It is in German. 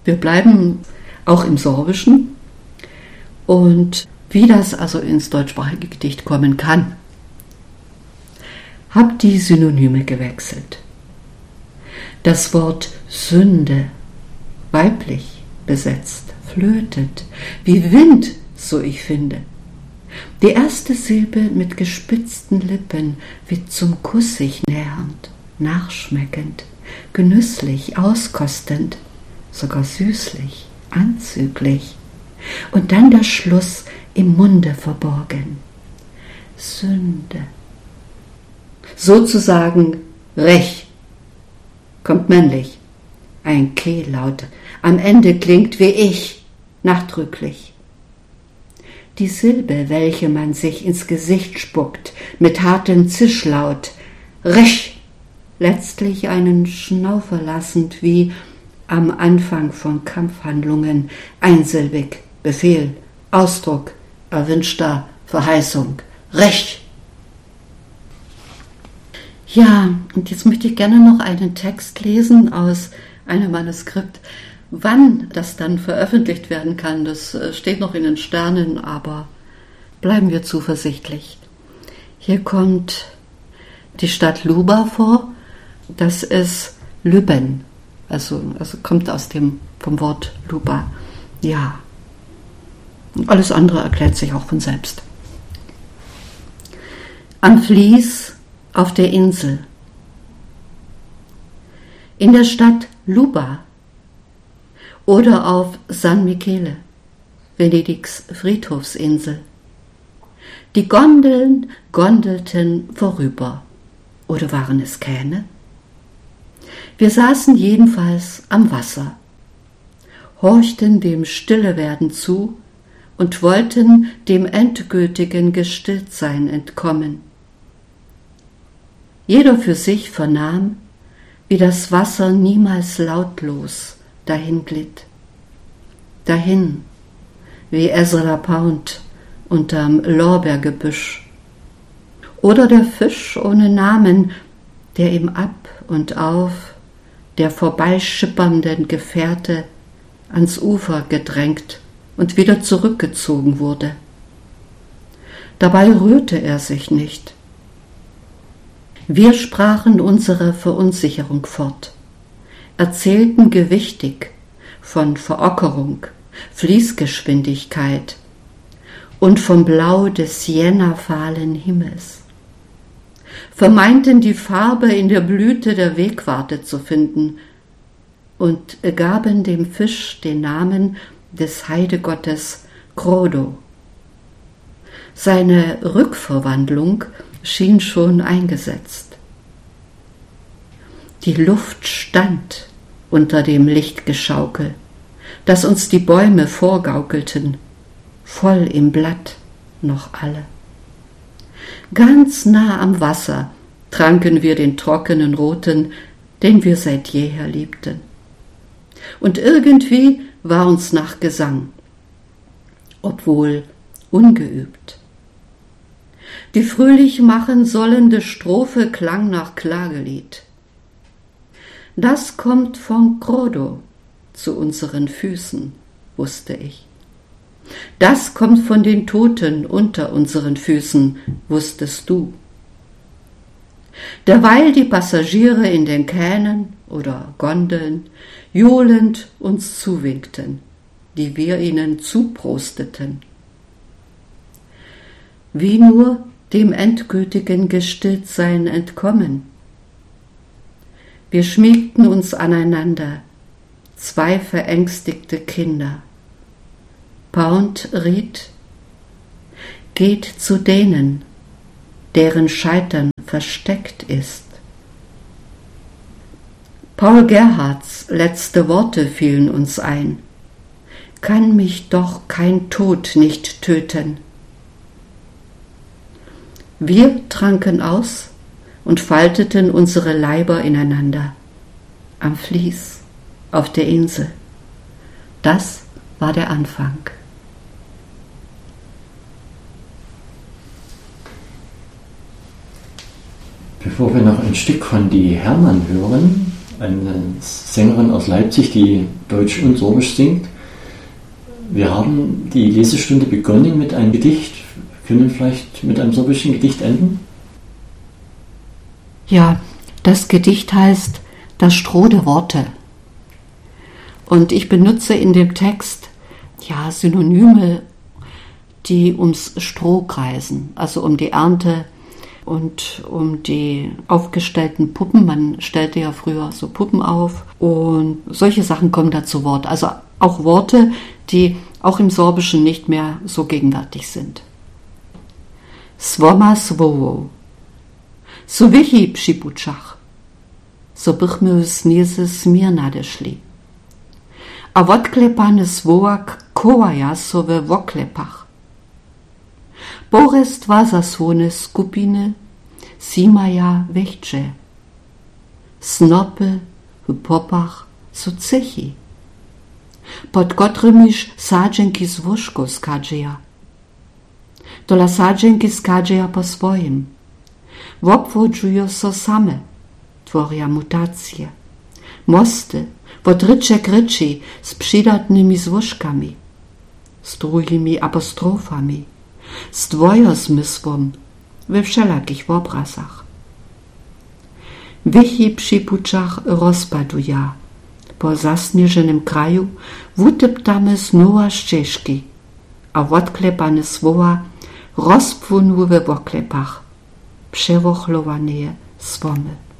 Wir bleiben auch im Sorbischen. Und wie das also ins deutschsprachige Gedicht kommen kann, hab die Synonyme gewechselt. Das Wort Sünde, weiblich besetzt, flötet, wie Wind, so ich finde. Die erste Silbe mit gespitzten Lippen, wie zum Kuss sich nähernd, nachschmeckend, genüsslich, auskostend, sogar süßlich, anzüglich. Und dann der Schluss im Munde verborgen. Sünde. Sozusagen Rech. Kommt männlich. Ein Kehllaut. Am Ende klingt wie ich, nachdrücklich. Die Silbe, welche man sich ins Gesicht spuckt, mit hartem Zischlaut. Rech. Letztlich einen Schnaufer lassend, wie am Anfang von Kampfhandlungen, einsilbig, Befehl, Ausdruck, erwünschter Verheißung, Recht. Ja, und jetzt möchte ich gerne noch einen Text lesen aus einem Manuskript. Wann das dann veröffentlicht werden kann, das steht noch in den Sternen, aber bleiben wir zuversichtlich. Hier kommt die Stadt Luba vor, das ist Lübben, also kommt vom Wort Luba. Ja, und alles andere erklärt sich auch von selbst. Am Fließ auf der Insel. In der Stadt Luba oder auf San Michele, Venedigs Friedhofsinsel. Die Gondeln gondelten vorüber, oder waren es Kähne? Wir saßen jedenfalls am Wasser, horchten dem Stillewerden zu und wollten dem endgültigen Gestilltsein entkommen. Jeder für sich vernahm, wie das Wasser niemals lautlos dahin glitt. Dahin, wie Ezra Pound unterm Lorbeergebüsch. Oder der Fisch ohne Namen, der ihm ab und auf der vorbeischippernden Gefährte ans Ufer gedrängt und wieder zurückgezogen wurde. Dabei rührte er sich nicht. Wir sprachen unsere Verunsicherung fort, erzählten gewichtig von Verockerung, Fließgeschwindigkeit und vom Blau des siennafahlen Himmels, vermeinten die Farbe in der Blüte der Wegwarte zu finden und gaben dem Fisch den Namen des Heidegottes Krodo. Seine Rückverwandlung schien schon eingesetzt. Die Luft stand unter dem Lichtgeschaukel, das uns die Bäume vorgaukelten, voll im Blatt noch alle. Ganz nah am Wasser tranken wir den trockenen Roten, den wir seit jeher liebten. Und irgendwie war uns nach Gesang, obwohl ungeübt. Die fröhlich machen sollende Strophe klang nach Klagelied. Das kommt von Krodo zu unseren Füßen, wusste ich. Das kommt von den Toten unter unseren Füßen, wusstest du. Derweil die Passagiere in den Kähnen oder Gondeln johlend uns zuwinkten, die wir ihnen zuprosteten. Wie nur dem endgültigen Gestilltsein entkommen. Wir schmiegten uns aneinander, zwei verängstigte Kinder. Pound riet, geht zu denen, deren Scheitern versteckt ist. Paul Gerhardts letzte Worte fielen uns ein. Kann mich doch kein Tod nicht töten. Wir tranken aus und falteten unsere Leiber ineinander. Am Fließ, auf der Insel. Das war der Anfang. Bevor wir noch ein Stück von Die Hermann hören, eine Sängerin aus Leipzig, die Deutsch und Sorbisch singt. Wir haben die Lesestunde begonnen mit einem Gedicht. Wir können vielleicht mit einem sorbischen Gedicht enden? Ja, das Gedicht heißt Das Stroh der Worte. Und ich benutze in dem Text Synonyme, die ums Stroh kreisen, also um die Ernte und um die aufgestellten Puppen. Man stellte ja früher so Puppen auf und solche Sachen kommen da zu Wort. Also auch Worte, die auch im Sorbischen nicht mehr so gegenwärtig sind. Swoma swowo. So wichi pshipuchach. So bychmy sniezy smirna deszli. A w odklepane swołak kołaja so we woklepach. Borest dwa zasłony skupiny, simaja wechtże. Snopy w popach so cechi. Pod kotrymiż sadzenki z wuszko skadzieja. Dola sadzenki skadzieja po swoim. Wobwodżują so same, tworia mutacje. Mosty, wodrycze kryczy z przydatnymi złożkami, z drugimi apostrofami, z dwojozmysłom we wszelakich obrazach. Wichi przy puczach rozpaduja, po zasnieżonym kraju wutyptamy znowa ścieżki, a odklepane słowa rozpłynęły we oklepach, przewochlowane słomy.